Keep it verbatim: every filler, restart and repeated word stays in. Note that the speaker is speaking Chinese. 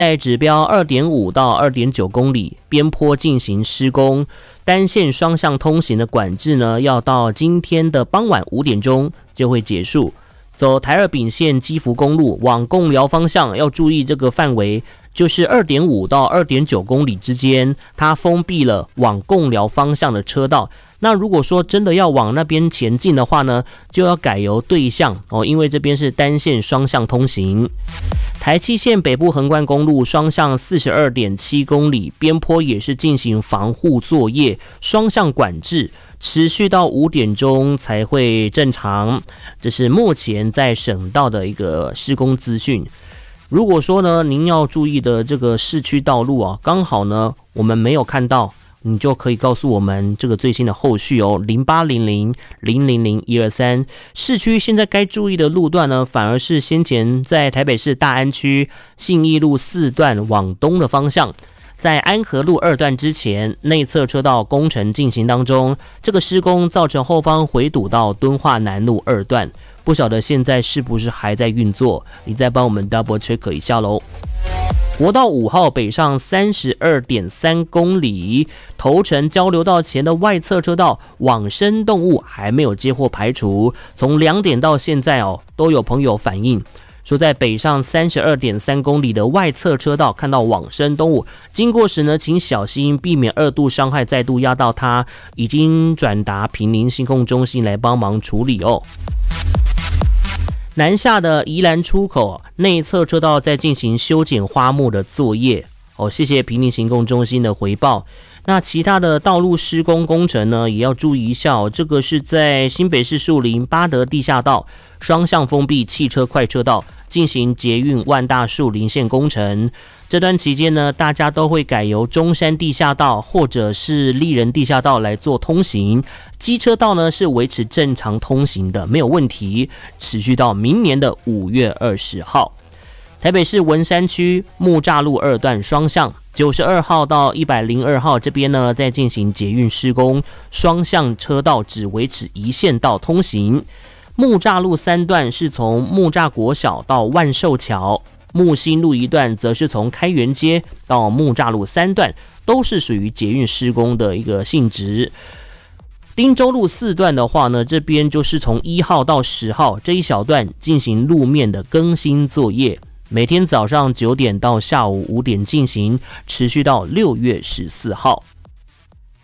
在指标 二点五 到 二点九 公里边坡进行施工，单线双向通行的管制呢，要到今天的傍晚五点钟就会结束。走台二丙线基福公路往贡寮方向要注意这个范围，就是 二点五 到 二点九 公里之间，它封闭了往贡寮方向的车道。那如果说真的要往那边前进的话呢，就要改由对向哦，因为这边是单线双向通行。台七线北部横贯公路双向 四十二点七 公里，边坡也是进行防护作业，双向管制，持续到五点钟才会正常。这是目前在省道的一个施工资讯。如果说呢，您要注意的这个市区道路啊，刚好呢我们没有看到，你就可以告诉我们这个最新的后续哦，零八零零零零零一二三。市区现在该注意的路段呢，反而是先前在台北市大安区信义路四段往东的方向，在安和路二段之前，内侧车道工程进行当中，这个施工造成后方回堵到敦化南路二段，不晓得现在是不是还在运作？你再帮我们 double check 一下喽。国道五号北上 三十二点三 公里，头城交流道前的外侧车道往生动物还没有接获排除，从两点到现在哦，都有朋友反映说，在北上 三十二点三 公里的外侧车道看到往生动物，经过时呢，请小心避免二度伤害再度压到它，已经转达坪林信控中心来帮忙处理哦。南下的宜兰出口内侧车道在进行修剪花木的作业哦，谢谢坪林行控中心的回报。那其他的道路施工工程呢，也要注意一下哦。这个是在新北市树林八德地下道双向封闭汽车快车道进行捷运万大树林线工程。这段期间呢，大家都会改由中山地下道或者是丽人地下道来做通行。机车道呢是维持正常通行的，没有问题，持续到明年的五月二十号。台北市文山区木栅路二段双向九十二号到一百零二号这边呢，在进行捷运施工，双向车道只维持一线道通行。木栅路三段是从木栅国小到万寿桥，木新路一段则是从开元街到木栅路三段，都是属于捷运施工的一个性质。汀州路四段的话呢，这边就是从一号到十号这一小段进行路面的更新作业，每天早上九点到下午五点进行，持续到六月十四号。